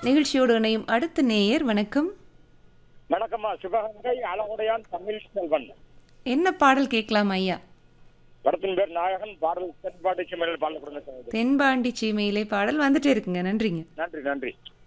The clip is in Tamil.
நிகழ்ச்சியோடு இணையும் அடுத்த நேயர் வணக்கம். வணக்கம்மா. சிவகங்கை அழகுடையான் தமிழ் செல்வன். என்ன பாடல் கேட்கலாம் ஐயா? படத்தின் பேர் நாயகன். பாடல் தென்பாண்டி மேல் பாடல் கொடுங்க. தென்பாண்டி சீமையிலே பாடல் வந்துட்டே இருக்குங்க. நன்றிங்க. நன்றி நன்றி.